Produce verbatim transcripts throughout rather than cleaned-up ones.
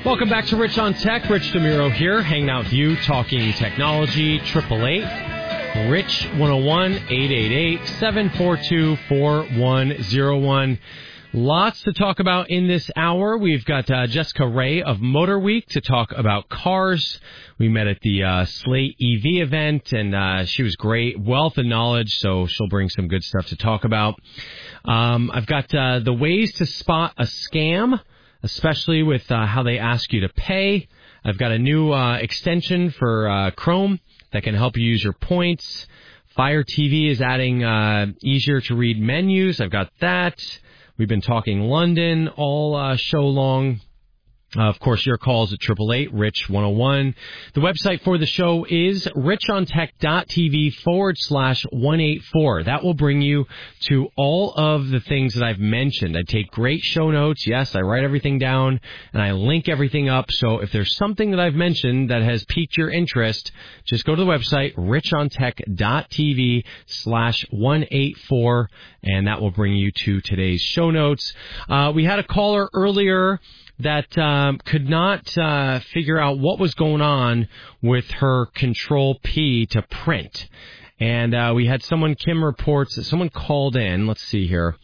Welcome back to Rich on Tech. Rich DeMuro here, hanging out with you, talking technology. Triple eight, Rich one oh one, eight eight eight, seven four two, four one zero one. Lots to talk about in this hour. We've got uh, Jessica Ray of Motor Week to talk about cars. We met at the uh, Slate E V event, and uh, she was great. Wealth of knowledge, so she'll bring some good stuff to talk about. Um, I've got uh, the ways to spot a scam, especially with uh, how they ask you to pay. I've got a new uh, extension for uh, Chrome that can help you use your points. Fire T V is adding uh, easier to read menus. I've got that. We've been talking London all uh, show long. Uh, of course, your calls at eight eight eight, Rich one oh one. The website for the show is richontech.tv forward slash 184. That will bring you to all of the things that I've mentioned. I take great show notes. Yes, I write everything down, and I link everything up. So if there's something that I've mentioned that has piqued your interest, just go to the website, richontech.tv slash 184, and that will bring you to today's show notes. Uh, we had a caller earlier that um, could not uh, figure out what was going on with her Control P to print. And uh, we had someone, Kim reports, that someone called in. Let's see here.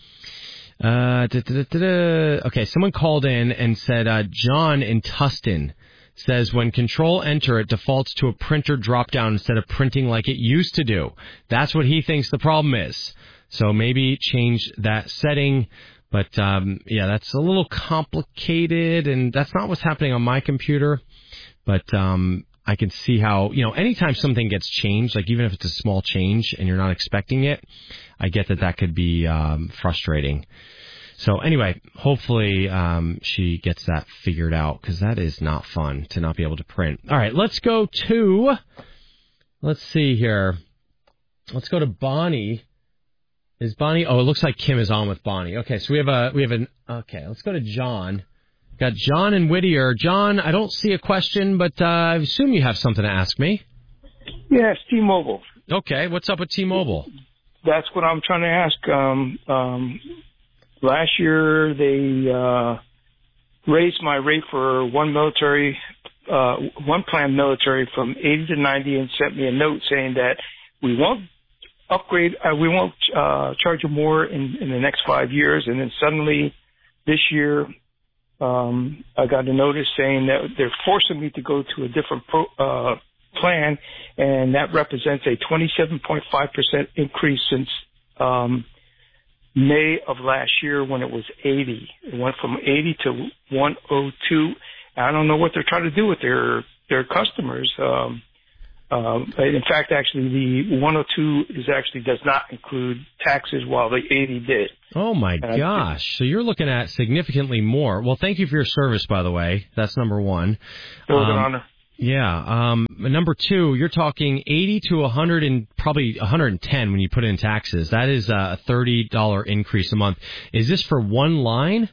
Uh, da, da, da, da. Okay, someone called in and said, uh, John in Tustin says when Control Enter, it defaults to a printer drop-down instead of printing like it used to do. That's what he thinks the problem is. So maybe change that setting. But, um, yeah, that's a little complicated, and that's not what's happening on my computer. But um, I can see how, you know, anytime something gets changed, like even if it's a small change and you're not expecting it, I get that that could be um, frustrating. So anyway, hopefully um, she gets that figured out, because that is not fun to not be able to print. All right, let's go to, let's see here. Let's go to Bonnie. Is Bonnie? Oh, it looks like Kim is on with Bonnie. Okay, so we have a we have an. Okay, let's go to John. Got John and Whittier. John, I don't see a question, but uh, I assume you have something to ask me. Yes, T-Mobile. Okay, what's up with T-Mobile? That's what I'm trying to ask. Um, um, last year they uh, raised my rate for one military, uh, one plan military from eighty to ninety, and sent me a note saying that we won't upgrade, uh, we won't uh, charge you more in, in the next five years. And then suddenly this year, um, I got a notice saying that they're forcing me to go to a different pro, uh, plan, and that represents a twenty-seven point five percent increase since um, May of last year when it was eighty. It went from eighty to one oh two. I don't know what they're trying to do with their their customers. Um, Um, in fact, actually, the one oh two is actually does not include taxes, while the eighty did. Oh, my and gosh. I, so you're looking at significantly more. Well, thank you for your service, by the way. That's number one. It was um, an honor. Yeah. Um, number two, you're talking eighty to one hundred and probably one hundred ten when you put in taxes. That is a thirty dollars increase a month. Is this for one line?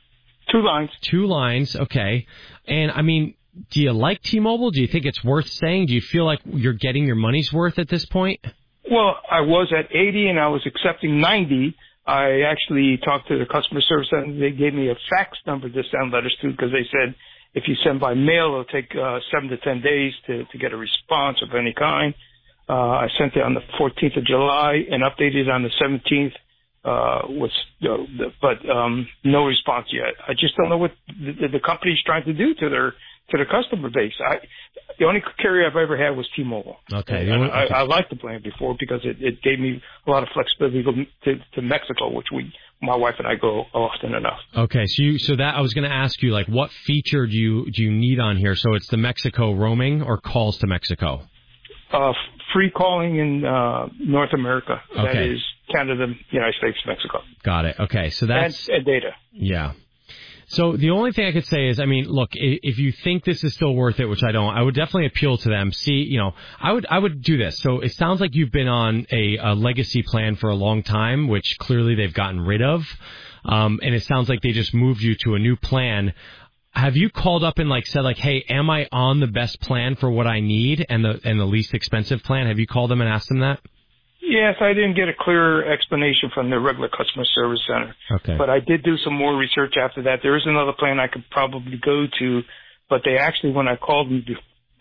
Two lines. Two lines. Okay. And, I mean, do you like T-Mobile? Do you think it's worth staying? Do you feel like you're getting your money's worth at this point? Well, I was at eighty and I was accepting ninety. I actually talked to the customer service and they gave me a fax number to send letters to, because they said if you send by mail, it'll take uh, seven to ten days to, to get a response of any kind. Uh, I sent it on the fourteenth of July and updated on the seventeenth. Uh, was, you know, the, but um, no response yet. I just don't know what the, the company's trying to do to their to their customer base. I, the only carrier I've ever had was T-Mobile. Okay. And okay. I, I liked the plan before because it, it gave me a lot of flexibility to, to, to Mexico, which we, my wife and I go often enough. Okay. So you, so that I was going to ask you, like, what feature do you do you need on here? So it's the Mexico roaming or calls to Mexico? Uh, free calling in uh, North America. Okay. That is Canada, United States, Mexico. Got it. Okay. So that's and, and data. Yeah. So the only thing I could say is, I mean, look, if you think this is still worth it, which I don't, I would definitely appeal to them. See, you know, I would, I would do this. So it sounds like you've been on a, a legacy plan for a long time, which clearly they've gotten rid of. Um, and it sounds like they just moved you to a new plan. Have you called up and like said like, hey, am I on the best plan for what I need and the, and the least expensive plan? Have you called them and asked them that? Yes, I didn't get a clear explanation from the regular customer service center. Okay. But I did do some more research after that. There is another plan I could probably go to but they actually, when I called them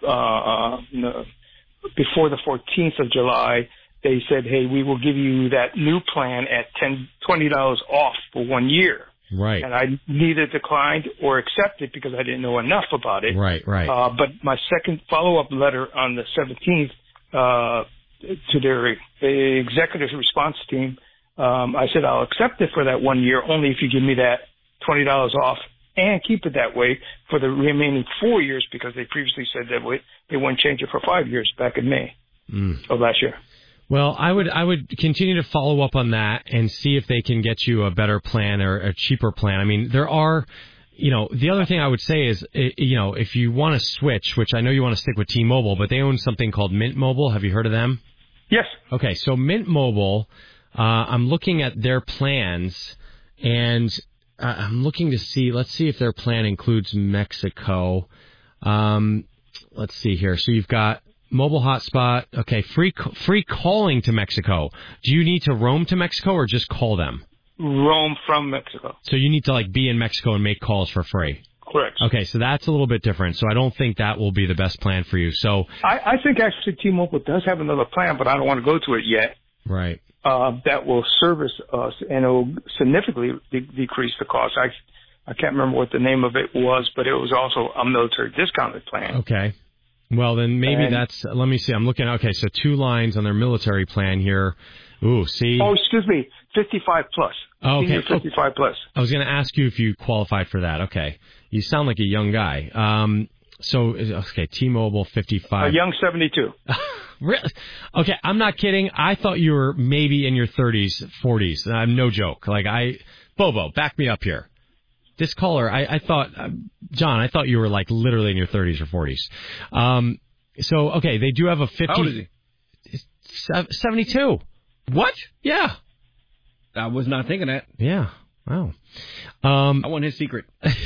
uh, uh, before the fourteenth of July, they said, hey, we will give you that new plan at ten dollars, twenty dollars off for one year. Right. And I neither declined or accepted because I didn't know enough about it. Right, right. Uh, but my second follow-up letter on the seventeenth uh, to their executive response team, um, I said I'll accept it for that one year only if you give me that twenty dollars off and keep it that way for the remaining four years because they previously said that they wouldn't change it for five years back in May mm. of last year. Well, I would I would continue to follow up on that and see if they can get you a better plan or a cheaper plan. I mean, there are, you know, the other thing I would say is, you know, if you want to switch, which I know you want to stick with T-Mobile, but they own something called Mint Mobile. Have you heard of them? Yes. Okay, so Mint Mobile, uh, I'm looking at their plans, and uh, I'm looking to see, let's see if their plan includes Mexico. Um, let's see here. So you've got mobile hotspot. Okay, free free calling to Mexico. Do you need to roam to Mexico or just call them? Roam from Mexico. So you need to like be in Mexico and make calls for free. Correct. Okay, so that's a little bit different. So I don't think that will be the best plan for you. So I, I think actually T-Mobile does have another plan, but I don't want to go to it yet. Right. Uh, that will service us and it will significantly de- decrease the cost. I I can't remember what the name of it was, but it was also a military discounted plan. Okay. Well, then maybe and, that's, let me see, I'm looking, okay, so two lines on their military plan here. Ooh, see? Oh, excuse me, fifty-five plus. Oh, okay. Senior fifty-five plus. I was going to ask you if you qualified for that. Okay. You sound like a young guy. Um, so, okay, T-Mobile fifty-five. A young seventy-two. Really? Okay, I'm not kidding. I thought you were maybe in your thirties, forties. I'm no joke. Like, I, Bobo, back me up here. This caller, I, I thought, uh, John, I thought you were like literally in your thirties or forties. Um, so, okay, they do have a fifty. How old is he? seventy-two. What? Yeah. I was not thinking that. Yeah. Wow. Um, I want his secret.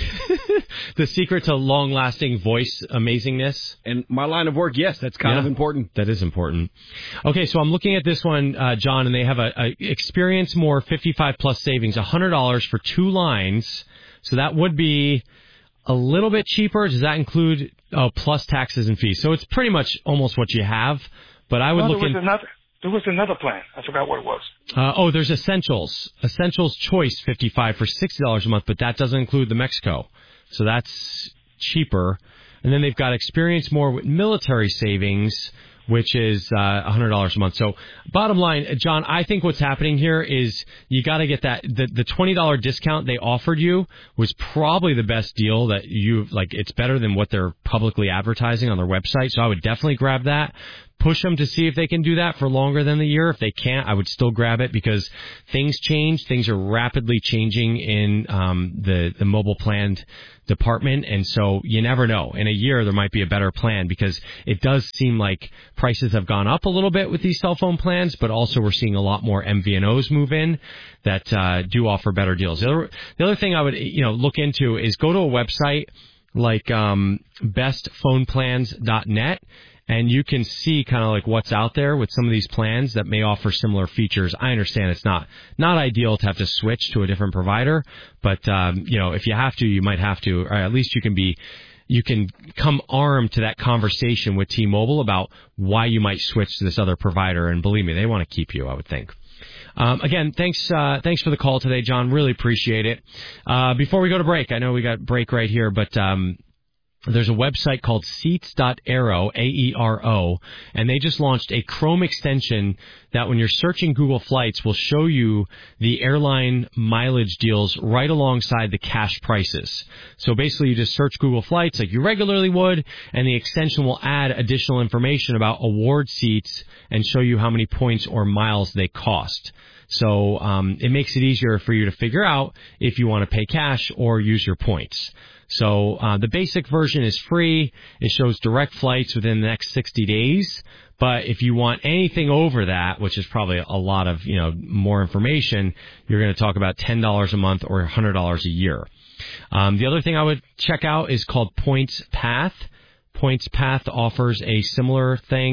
The secret to long-lasting voice amazingness. And my line of work, yes, that's kind yeah, of important. That is important. Okay, so I'm looking at this one, uh, John, and they have a, a Experience More fifty-five plus savings, one hundred dollars for two lines. So that would be a little bit cheaper. Does that include oh, plus taxes and fees? So it's pretty much almost what you have. But I would well, look there was in. Another, there was another plan. I forgot what it was. Uh, oh, there's Essentials. Essentials Choice fifty-five for sixty dollars a month, but that doesn't include the Mexico. So that's cheaper. And then they've got Experience More with military savings, which is uh, one hundred dollars a month. So bottom line, John, I think what's happening here is you got to get that. The, the twenty dollars discount they offered you was probably the best deal that you like. It's better than what they're publicly advertising on their website. So I would definitely grab that. Push them to see if they can do that for longer than the year. If they can't, I would still grab it because things change. Things are rapidly changing in um, the, the mobile planned department. And so you never know. In a year, there might be a better plan because it does seem like prices have gone up a little bit with these cell phone plans, but also we're seeing a lot more M V N Os move in that uh, do offer better deals. The other, the other thing I would you know look into is go to a website like um, best phone plans dot net. And you can see kind of like what's out there with some of these plans that may offer similar features. I understand it's not not ideal to have to switch to a different provider, but um, you know if you have to, you might have to, or at least you can be you can come armed to that conversation with T-Mobile about why you might switch to this other provider. And believe me, they want to keep you, I would think. Um, again, thanks uh, thanks for the call today, John. Really appreciate it. Uh, before we go to break, I know we got break right here, but. Um, There's a website called seats dot aero, A E R O, and they just launched a Chrome extension that when you're searching Google Flights will show you the airline mileage deals right alongside the cash prices. So basically you just search Google Flights like you regularly would, and the extension will add additional information about award seats and show you how many points or miles they cost. So um, it makes it easier for you to figure out if you want to pay cash or use your points. So uh, the basic version is free. It shows direct flights within the next sixty days. But if you want anything over that, which is probably a lot of, you know, more information, you're going to talk about ten dollars a month or one hundred dollars a year. Um, the other thing I would check out is called Points Path. Points Path offers a similar thing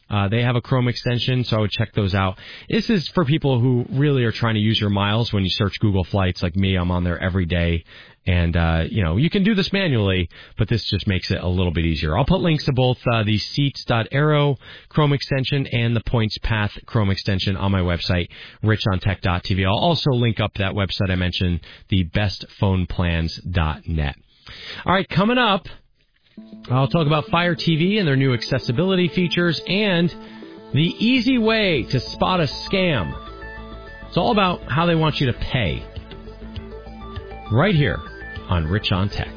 Uh, they have a Chrome extension, so I would check those out. This is for people who really are trying to use your miles when you search Google Flights. Like me, I'm on there every day. And, uh, you know, you can do this manually, but this just makes it a little bit easier. I'll put links to both uh, the Seats.Aero Chrome extension and the Points Path Chrome extension on my website, rich on tech dot t v. I'll also link up that website I mentioned, the best phone plans dot net. All right, coming up, I'll talk about Fire T V and their new accessibility features and the easy way to spot a scam. It's all about how they want you to pay. Right here on Rich on Tech.